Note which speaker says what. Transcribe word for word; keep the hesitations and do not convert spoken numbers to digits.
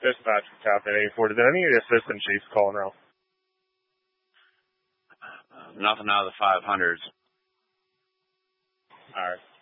Speaker 1: Dispatch from Captain eighty-four. Did any of the assistant chiefs call in, Ralph?
Speaker 2: Nothing out of the five hundreds.
Speaker 1: All right.